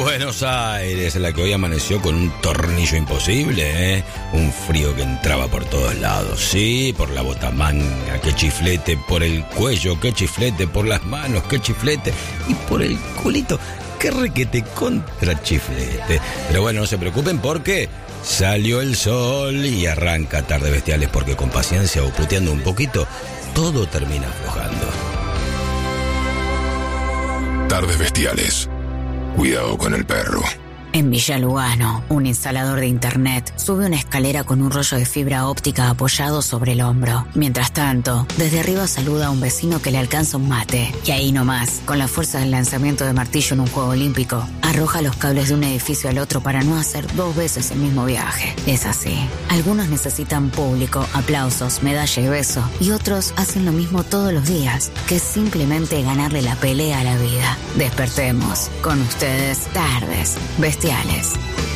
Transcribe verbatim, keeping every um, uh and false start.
Buenos Aires, la que hoy amaneció con un tornillo imposible, ¿eh? Un frío que entraba por todos lados. Sí, por la botamanga, qué chiflete, por el cuello, qué chiflete, por las manos, qué chiflete, y por el culito, qué requete contra chiflete. Pero bueno, no se preocupen porque salió el sol y arranca Tardes Bestiales, porque con paciencia o puteando un poquito, todo termina aflojando. Tardes Bestiales. Cuidado con el perro. En Villa Lugano, un instalador de internet sube una escalera con un rollo de fibra óptica apoyado sobre el hombro. Mientras tanto, desde arriba saluda a un vecino que le alcanza un mate. Y ahí nomás, con la fuerza del lanzamiento de martillo en un juego olímpico, arroja los cables de un edificio al otro para no hacer dos veces el mismo viaje. Es así. Algunos necesitan público, aplausos, medalla y beso. Y otros hacen lo mismo todos los días, que es simplemente ganarle la pelea a la vida. Despertemos. Con ustedes, Tardes Bestiales.